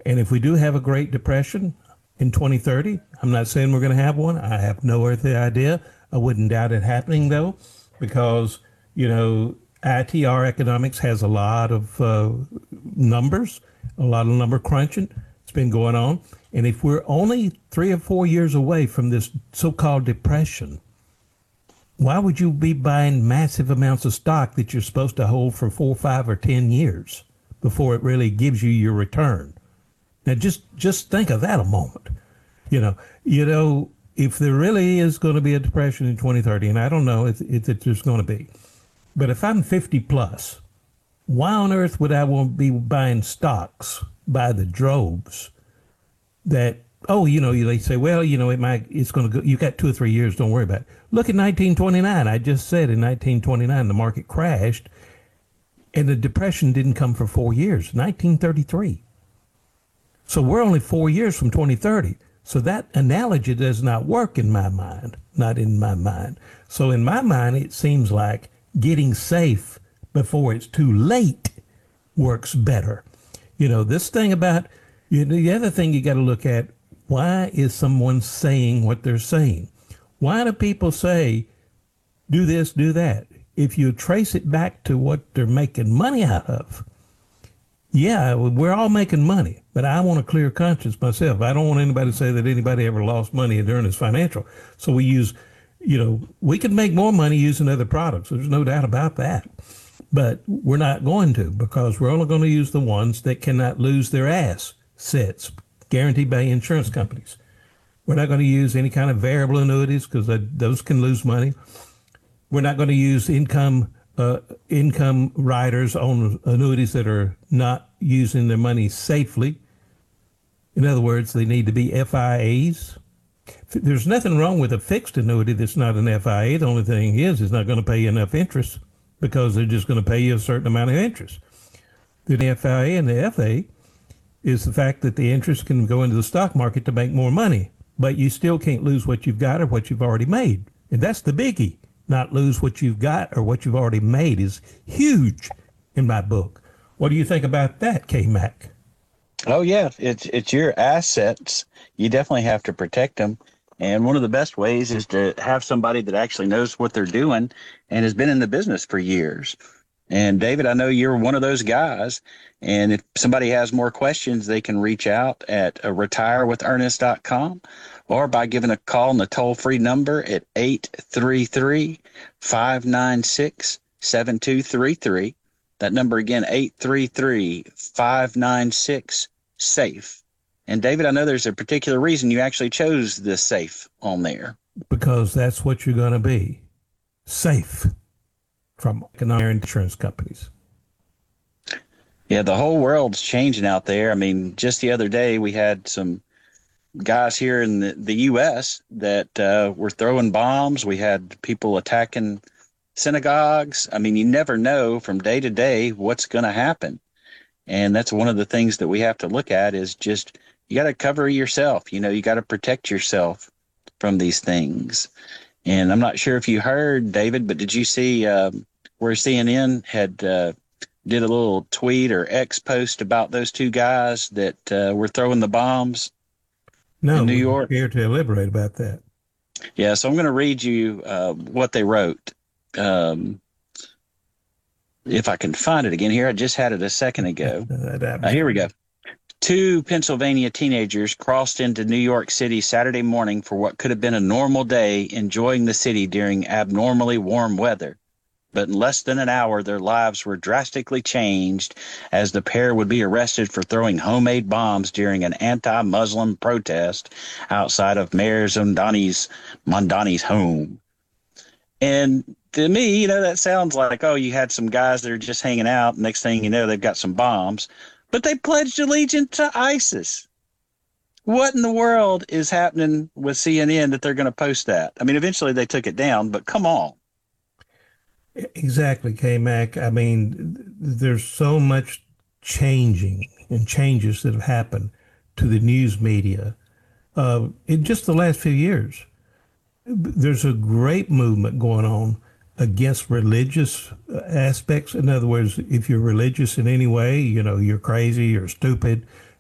And if we do have a Great Depression in 2030, I'm not saying we're going to have one. I have no earthly idea. I wouldn't doubt it happening though, because, you know, ITR economics has a lot of numbers, a lot of number crunching. It's been going on. And if we're only 3 or 4 years away from this so-called depression, why would you be buying massive amounts of stock that you're supposed to hold for 4, 5, or 10 years before it really gives you your return? Now, just think of that a moment. If there really is going to be a depression in 2030, and I don't know if there's going to be, but if I'm 50 plus, why on earth would I want to be buying stocks by the droves that, they say, well, it's going to go, you got 2 or 3 years, don't worry about it. Look at 1929. I just said in 1929, the market crashed and the depression didn't come for 4 years, 1933. So we're only 4 years from 2030. So that analogy does not work in my mind, not in my mind. So in my mind, it seems like getting safe before it's too late works better. This thing about, the other thing you got to look at, why is someone saying what they're saying? Why do people say, do this, do that? If you trace it back to what they're making money out of, yeah, we're all making money, but I want a clear conscience myself. I don't want anybody to say that anybody ever lost money during this financial. So we use, we can make more money using other products. There's no doubt about that. But we're not going to, because we're only going to use the ones that cannot lose their assets, guaranteed by insurance companies. We're not going to use any kind of variable annuities because those can lose money. We're not going to use income riders on annuities that are not using their money safely. In other words, they need to be FIAs. There's nothing wrong with a fixed annuity that's not an FIA. The only thing is it's not going to pay you enough interest because they're just going to pay you a certain amount of interest. The FIA and the FA is the fact that the interest can go into the stock market to make more money, but you still can't lose what you've got or what you've already made. And that's the biggie. Not lose what you've got or what you've already made is huge in my book. What do you think about that, K-Mac? Oh yeah, it's your assets. You definitely have to protect them. And one of the best ways is to have somebody that actually knows what they're doing and has been in the business for years. And David, I know you're one of those guys. And if somebody has more questions, they can reach out at retirewithernest.com or by giving a call on the toll-free number at 833-596-7233. That number again, 833-596-SAFE. And David, I know there's a particular reason you actually chose this SAFE on there. Because that's what you're going to be. Safe from insurance companies. Yeah, the whole world's changing out there. I mean, just the other day we had some guys here in the U.S. that were throwing bombs. We had people attacking synagogues. I mean, you never know from day to day what's going to happen. And that's one of the things that we have to look at is just you got to cover yourself. You got to protect yourself from these things. And I'm not sure if you heard, David, but did you see where CNN had did a little tweet or X post about those two guys that were throwing the bombs in New York? Here to elaborate about that. Yeah, so I'm going to read you what they wrote. If I can find it again here, I just had it a second ago. Here we go. Two Pennsylvania teenagers crossed into New York City Saturday morning for what could have been a normal day, enjoying the city during abnormally warm weather. But in less than an hour, their lives were drastically changed as the pair would be arrested for throwing homemade bombs during an anti-Muslim protest outside of Mayor Mamdani's home. And to me, that sounds like, oh, you had some guys that are just hanging out. Next thing you know, they've got some bombs. But they pledged allegiance to ISIS. What in the world is happening with CNN that they're going to post that? I mean, eventually they took it down, but come on. Exactly, K-Mac. I mean, there's so much changing and changes that have happened to the news media in just the last few years. There's a great movement going on against religious aspects. In other words, if you're religious in any way, you're crazy or stupid,